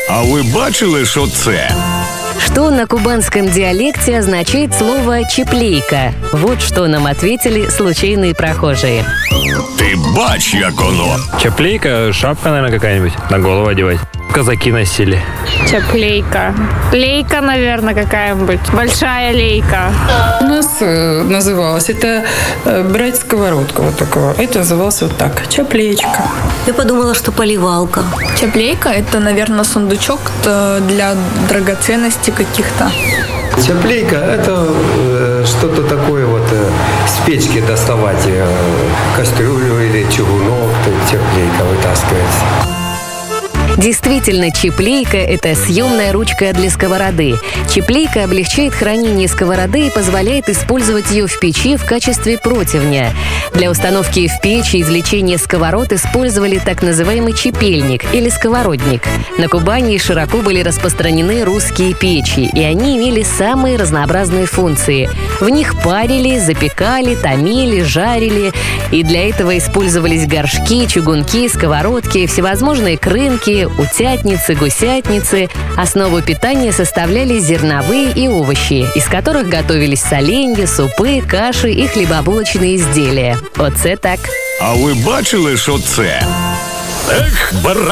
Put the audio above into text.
А ви бачили, що це? Что на кубанском диалекте означает слово «чеплейка»? Вот что нам ответили случайные прохожие. Ти бач, як оно. Чаплейка, шапка, наверное, какая-нибудь на голову одевать. Казаки носили. Чаплейка. Лейка, наверное, какая-нибудь. Большая лейка. У нас называлось это брать сковородку вот такого. Это называлось вот так. Чаплеечка. Я подумала, что поливалка. Чаплейка – это, наверное, сундучок для драгоценностей каких-то. Чаплейка – это что-то такое вот с печки доставать кастрюлю или чугунок, чаплейка вытаскивается. Действительно, чеплейка – это съемная ручка для сковороды. Чеплейка облегчает хранение сковороды и позволяет использовать ее в печи в качестве противня. Для установки в печь и извлечения сковород использовали так называемый чепельник или сковородник. На Кубани широко были распространены русские печи, и они имели самые разнообразные функции. В них парили, запекали, томили, жарили. И для этого использовались горшки, чугунки, сковородки, всевозможные крынки, утятницы, гусятницы. Основу питания составляли зерновые и овощи, из которых готовились соленья, супы, каши и хлібобулочные изделия. Оце так. А ви бачили, що це? Ех,